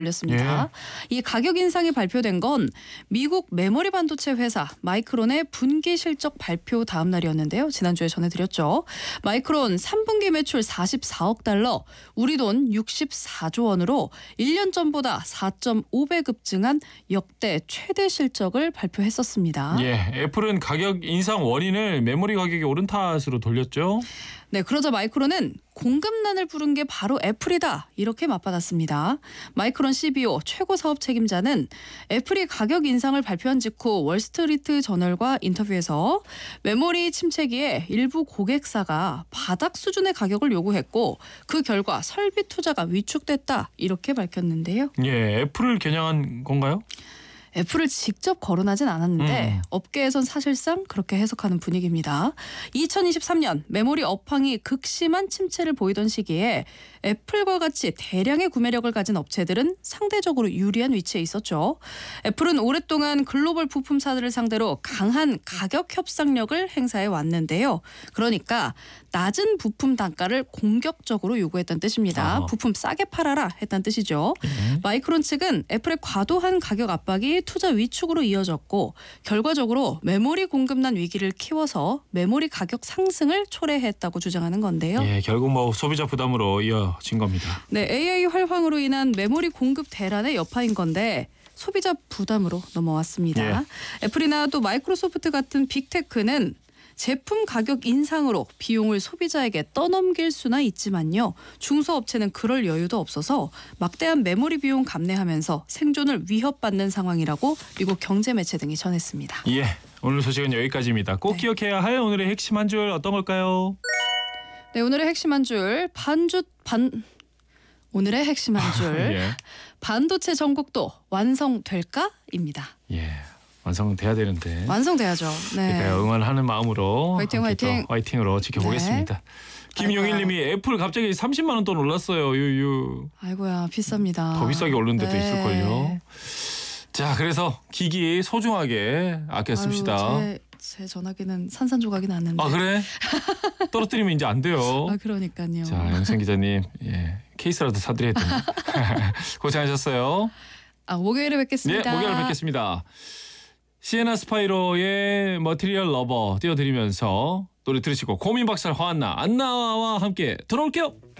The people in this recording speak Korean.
렸습니다. 이 가격 인상이 발표된 건 미국 메모리 반도체 회사 마이크론의 분기 실적 발표 다음 날이었는데요. 지난주에 전해드렸죠. 마이크론 3분기 매출 44억 달러, 우리 돈 64조 원으로 1년 전보다 4.5배 급증한 역대 최대 실적을 발표했었습니다. 애플은 가격 인상 원인을 메모리 가격이 오른 탓으로 돌렸죠. 네, 그러자 마이크론은 공급난을 부른 게 바로 애플이다 이렇게 맞받았습니다. 마이크론 CBO 최고 사업 책임자는 애플이 가격 인상을 발표한 직후 월스트리트 저널과 인터뷰에서 메모리 침체기에 일부 고객사가 바닥 수준의 가격을 요구했고 그 결과 설비 투자가 위축됐다 이렇게 밝혔는데요. 애플을 겨냥한 건가요? 애플을 직접 거론하진 않았는데 업계에선 사실상 그렇게 해석하는 분위기입니다. 2023년 메모리 업황이 극심한 침체를 보이던 시기에 애플과 같이 대량의 구매력을 가진 업체들은 상대적으로 유리한 위치에 있었죠. 애플은 오랫동안 글로벌 부품사들을 상대로 강한 가격 협상력을 행사해 왔는데요. 그러니까 낮은 부품 단가를 공격적으로 요구했다는 뜻입니다. 부품 싸게 팔아라 했다는 뜻이죠. 마이크론 측은 애플의 과도한 가격 압박이 투자 위축으로 이어졌고 결과적으로 메모리 공급난 위기를 키워서 메모리 가격 상승을 초래했다고 주장하는 건데요. 결국 소비자 부담으로 이어진 겁니다. 네, AI 활황으로 인한 메모리 공급 대란의 여파인 건데 소비자 부담으로 넘어왔습니다. 애플이나 또 마이크로소프트 같은 빅테크는 제품 가격 인상으로 비용을 소비자에게 떠넘길 수나 있지만요. 중소업체는 그럴 여유도 없어서 막대한 메모리 비용 감내하면서 생존을 위협받는 상황이라고 미국 경제 매체 등이 전했습니다. 오늘 소식은 여기까지입니다. 꼭 기억해야 할 오늘의 핵심 한 줄 어떤 걸까요? 네, 오늘의 핵심 한 줄 오늘의 핵심 한 줄 반도체 전국도 완성될까?입니다. 완성돼야 되는데. 완성돼야죠. 네. 그러니까 응원하는 마음으로 화이팅으로 지켜보겠습니다. 김용일님이 애플 갑자기 30만 원 돈 올랐어요. 유유. 아이고야 비쌉니다. 더 비싸게 오른 데도 있을걸요. 자, 그래서 기기 소중하게 아껴 씁시다. 제 전화기는 산산조각이 났는데. 아, 그래? 떨어뜨리면 이제 안 돼요. 아, 그러니까요. 자, 영생 기자님, 케이스라도 사드려야 됩니다. 고생하셨어요. 목요일에 뵙겠습니다. 목요일에 뵙겠습니다. 시에나 스파이로의 머티리얼 러버 띄워드리면서 노래 들으시고 고민 박살 화한나 안나와 함께 돌아올게요.